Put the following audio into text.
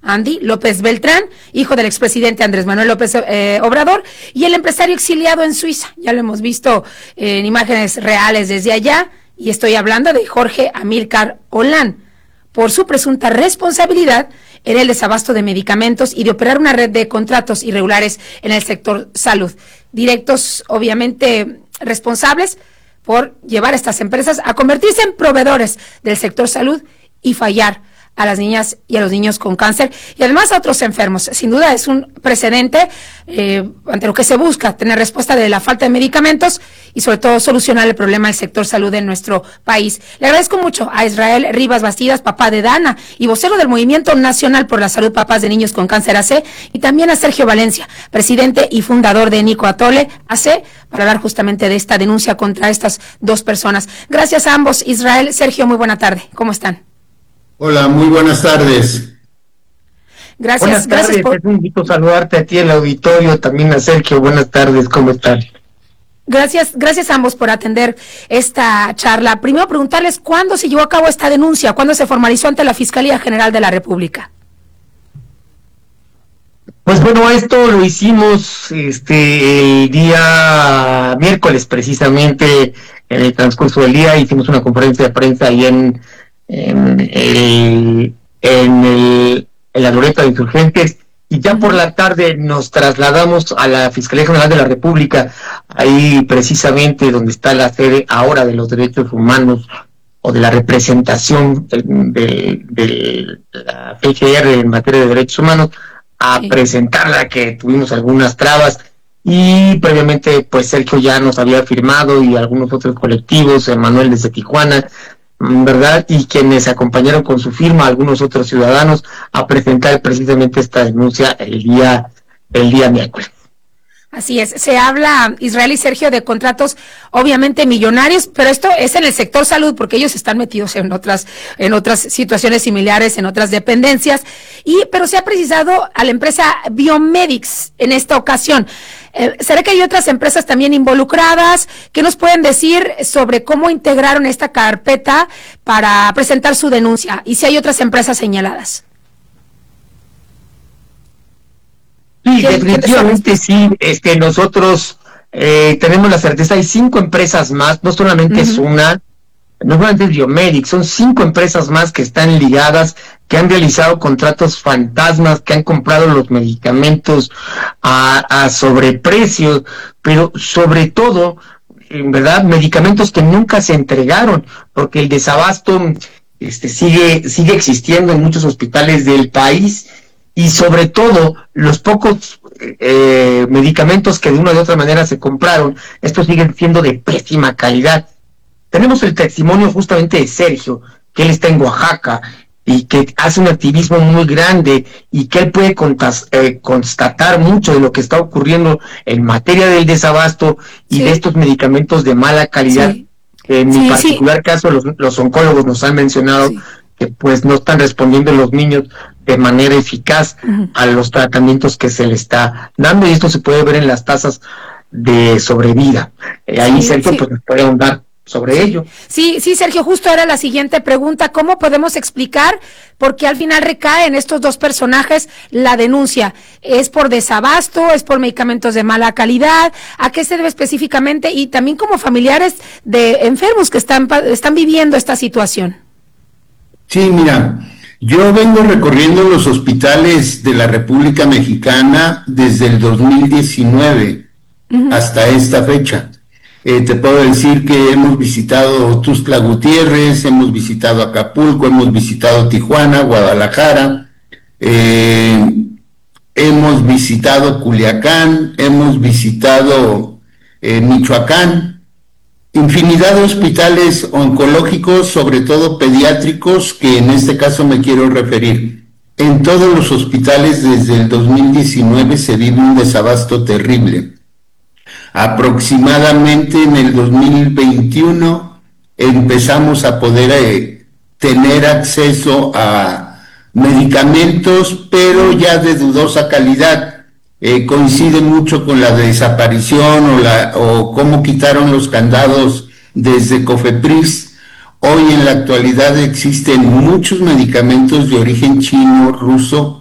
Andy López Beltrán, hijo del expresidente Andrés Manuel López Obrador, y el empresario exiliado en Suiza. Ya lo hemos visto en imágenes reales desde allá, y estoy hablando de Jorge Amílcar Olán, por su presunta responsabilidad en el desabasto de medicamentos y de operar una red de contratos irregulares en el sector salud. Directos, obviamente, responsables por llevar a estas empresas a convertirse en proveedores del sector salud y fallar a las niñas y a los niños con cáncer y además a otros enfermos. Sin duda es un precedente ante lo que se busca, tener respuesta de la falta de medicamentos y sobre todo solucionar el problema del sector salud en nuestro país. Le agradezco mucho a Israel Rivas Bastidas, papá de Dana y vocero del Movimiento Nacional por la Salud Papás de Niños con Cáncer AC, y también a Sergio Valencia, presidente y fundador de Nico Atole AC, para hablar justamente de esta denuncia contra estas dos personas. Gracias a ambos. Israel, Sergio, muy buena tarde. ¿Cómo están? Hola, muy buenas tardes. Buenas tardes, es un gusto saludarte a ti en el auditorio, también a Sergio. Buenas tardes, ¿cómo están? Gracias a ambos por atender esta charla. Primero preguntarles cuándo se llevó a cabo esta denuncia, cuándo se formalizó ante la Fiscalía General de la República. Pues bueno, esto lo hicimos el día miércoles, precisamente en el transcurso del día. Hicimos una conferencia de prensa ahí en la Glorieta de Insurgentes, y ya por la tarde nos trasladamos a la Fiscalía General de la República, ahí precisamente donde está la sede ahora de los derechos humanos o de la representación de la PGR en materia de derechos humanos, a presentarla, que tuvimos algunas trabas, y previamente pues Sergio ya nos había firmado y algunos otros colectivos, Manuel desde Tijuana, ¿verdad? Y quienes acompañaron con su firma, algunos otros ciudadanos, a presentar precisamente esta denuncia el día miércoles. Así es, se habla, Israel y Sergio, de contratos obviamente millonarios, pero esto es en el sector salud, porque ellos están metidos en otras situaciones similares, en otras dependencias, pero se ha precisado a la empresa Biomedics en esta ocasión. ¿Será que hay otras empresas también involucradas? ¿Qué nos pueden decir sobre cómo integraron esta carpeta para presentar su denuncia? Y si hay otras empresas señaladas. Sí, definitivamente sí. Nosotros tenemos la certeza, hay 5 empresas más, no solamente es una, no solamente es Biomedics, son 5 empresas más que están ligadas, que han realizado contratos fantasmas, que han comprado los medicamentos a sobreprecios, pero sobre todo, en verdad, medicamentos que nunca se entregaron, porque el desabasto sigue existiendo en muchos hospitales del país, y sobre todo los pocos medicamentos que de una u otra manera se compraron, estos siguen siendo de pésima calidad. Tenemos el testimonio justamente de Sergio, que él está en Oaxaca y que hace un activismo muy grande, y que él puede constatar mucho de lo que está ocurriendo en materia del desabasto y de estos medicamentos de mala calidad. Sí. En mi particular caso, los oncólogos nos han mencionado que pues no están respondiendo los niños de manera eficaz a los tratamientos que se le está dando, y esto se puede ver en las tasas de sobrevida. Ahí Sergio pues nos puede ahondar sobre ello. Sí, Sergio, justo era la siguiente pregunta. ¿Cómo podemos explicar por qué al final recae en estos dos personajes la denuncia? ¿Es por desabasto? ¿Es por medicamentos de mala calidad? ¿A qué se debe específicamente? Y también como familiares de enfermos que están viviendo esta situación. Sí, mira, yo vengo recorriendo los hospitales de la República Mexicana desde el 2019 hasta esta fecha. Te puedo decir que hemos visitado Tuxtla Gutiérrez, hemos visitado Acapulco, hemos visitado Tijuana, Guadalajara, hemos visitado Culiacán, hemos visitado Michoacán, infinidad de hospitales oncológicos, sobre todo pediátricos, que en este caso me quiero referir. En todos los hospitales desde el 2019 se vive un desabasto terrible. Aproximadamente en el 2021 empezamos a poder tener acceso a medicamentos, pero ya de dudosa calidad. Coincide mucho con la desaparición o cómo quitaron los candados desde Cofepris. Hoy en la actualidad existen muchos medicamentos de origen chino, ruso,